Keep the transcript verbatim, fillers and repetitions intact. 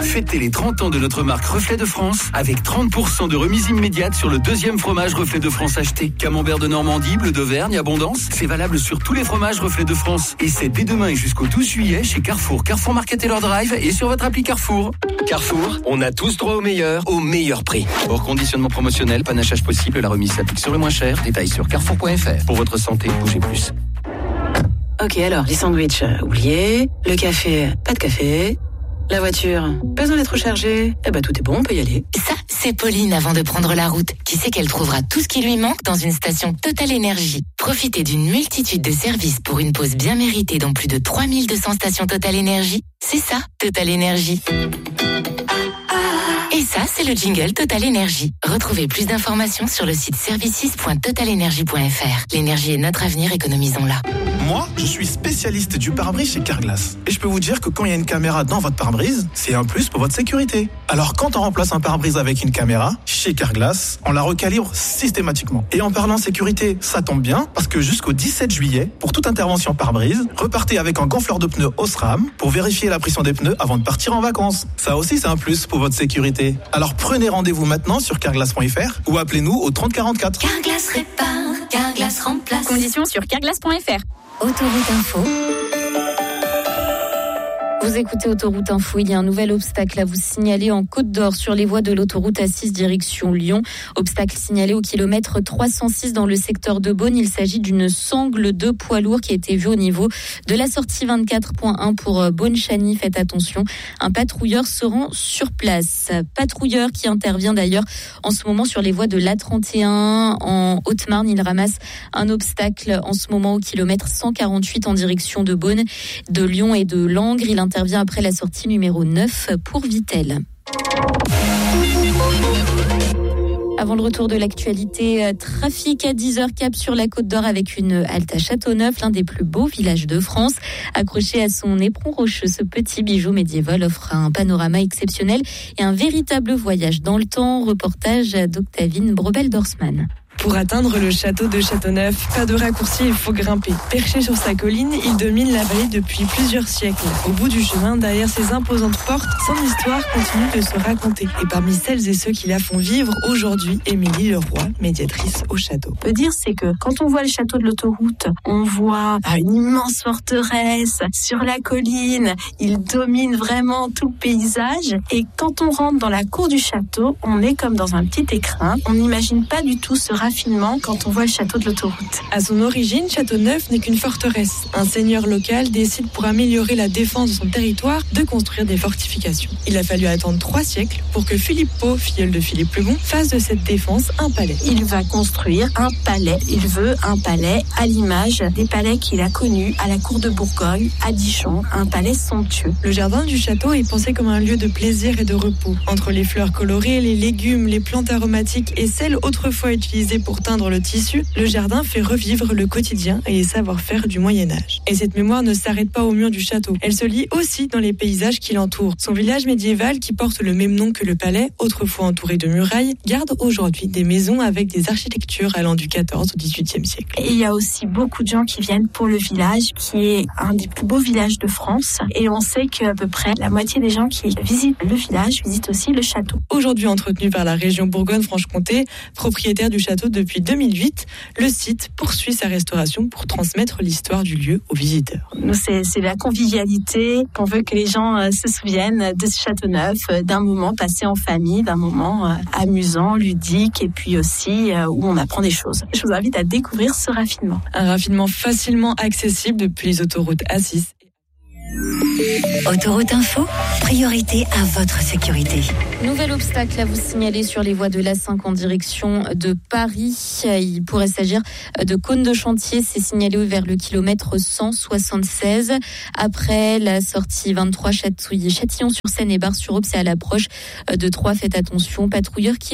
Fêtez les trente ans de notre marque Reflet de France avec trente pour cent de remise immédiate sur le deuxième fromage Reflet de France acheté. Camembert de Normandie, Bleu d'Auvergne, Abondance. C'est valable sur tous les fromages Reflet de France. Et c'est dès demain et jusqu'au douze juillet chez Carrefour, Carrefour Market et leur Drive et sur votre appli Carrefour. Carrefour, on a tous droit au meilleur, au meilleur prix. Hors conditionnement promotionnel, panachage possible, la remise s'applique sur le moins cher. Détails sur carrefour point f r. Pour votre santé, bougez plus. Ok, alors, les sandwichs, euh, oubliés. Le café, pas de café. La voiture, pas besoin d'être rechargée. Eh ben, tout est bon, on peut y aller. Ça, c'est Pauline avant de prendre la route, qui sait qu'elle trouvera tout ce qui lui manque dans une station Total Énergie. Profitez d'une multitude de services pour une pause bien méritée dans plus de trois mille deux cents stations Total Énergie. C'est ça, Total Énergie. Et ça, c'est le jingle Total Énergie. Retrouvez plus d'informations sur le site services point total énergie point f r. L'énergie est notre avenir, économisons-la. Moi, je suis spécialiste du pare-brise chez Carglass. Et je peux vous dire que quand il y a une caméra dans votre pare-brise, c'est un plus pour votre sécurité. Alors quand on remplace un pare-brise avec une caméra, chez Carglass, on la recalibre systématiquement. Et en parlant sécurité, ça tombe bien, parce que jusqu'au dix-sept juillet, pour toute intervention pare-brise, repartez avec un gonfleur de pneus Osram pour vérifier la pression des pneus avant de partir en vacances. Ça aussi, c'est un plus pour votre sécurité. Alors prenez rendez-vous maintenant sur carglass point f r ou appelez-nous au trente quarante-quatre. Carglass répare, Carglass remplace. Conditions sur carglass point f r. Autoroute Info. Vous écoutez Autoroute Info, il y a un nouvel obstacle à vous signaler en Côte d'Or sur les voies de l'autoroute A six direction Lyon. Obstacle signalé au kilomètre trois cent six dans le secteur de Beaune. Il s'agit d'une sangle de poids lourd qui a été vue au niveau de la sortie vingt-quatre point un pour Beaune-Chagny. Faites attention, un patrouilleur se rend sur place. Patrouilleur qui intervient d'ailleurs en ce moment sur les voies de l'A trente et un en Haute-Marne. Il ramasse un obstacle en ce moment au kilomètre cent quarante-huit en direction de Beaune, de Lyon et de Langres. Il intervient après la sortie numéro neuf pour Vittel. Avant le retour de l'actualité, trafic à dix heures cap sur la Côte d'Or avec une halte à Châteauneuf, l'un des plus beaux villages de France. Accroché à son éperon rocheux, ce petit bijou médiéval offre un panorama exceptionnel et un véritable voyage dans le temps. Reportage d'Octavine Brebel-Dorsman. Pour atteindre le château de Châteauneuf, pas de raccourci, il faut grimper. Perché sur sa colline, il domine la vallée depuis plusieurs siècles. Au bout du chemin, derrière ses imposantes portes, son histoire continue de se raconter. Et parmi celles et ceux qui la font vivre aujourd'hui, Émilie Leroy, médiatrice au château. On peut dire, c'est que quand on voit le château de l'autoroute, on voit une immense forteresse sur la colline. Il domine vraiment tout le paysage. Et quand on rentre dans la cour du château, on est comme dans un petit écrin. On n'imagine pas du tout ce raffinement quand on voit le château de l'autoroute. À son origine, Châteauneuf n'est qu'une forteresse. Un seigneur local décide pour améliorer la défense de son territoire de construire des fortifications. Il a fallu attendre trois siècles pour que Philippe Pau, filleul de Philippe le Bon, fasse de cette défense un palais. Il va construire un palais. Il veut un palais à l'image des palais qu'il a connus à la cour de Bourgogne, à Dijon, un palais somptueux. Le jardin du château est pensé comme un lieu de plaisir et de repos. Entre les fleurs colorées, les légumes, les plantes aromatiques et celles autrefois utilisées pour teindre le tissu, le jardin fait revivre le quotidien et les savoir-faire du Moyen-Âge. Et cette mémoire ne s'arrête pas au mur du château. Elle se lit aussi dans les paysages qui l'entourent. Son village médiéval, qui porte le même nom que le palais, autrefois entouré de murailles, garde aujourd'hui des maisons avec des architectures allant du quatorzième au dix-huitième siècle. Et il y a aussi beaucoup de gens qui viennent pour le village, qui est un des plus beaux villages de France. Et on sait qu'à peu près la moitié des gens qui visitent le village visitent aussi le château. Aujourd'hui entretenu par la région Bourgogne-Franche-Comté, propriétaire du château depuis deux mille huit, le site poursuit sa restauration pour transmettre l'histoire du lieu aux visiteurs. Nous, c'est, c'est la convivialité. On veut que les gens euh, se souviennent de ce Châteauneuf, euh, d'un moment passé en famille, d'un moment euh, amusant, ludique, et puis aussi euh, où on apprend des choses. Je vous invite à découvrir ce raffinement. Un raffinement facilement accessible depuis les autoroutes A six. Autoroute Info, priorité à votre sécurité. Nouvel obstacle à vous signaler sur les voies de l'A cinq en direction de Paris. Il pourrait s'agir de cônes de chantier. C'est signalé vers le kilomètre cent soixante-seize. Après la sortie vingt-trois Châtillon-sur-Seine et Bar-sur-Aube, c'est à l'approche de Troyes. Faites attention, patrouilleur qui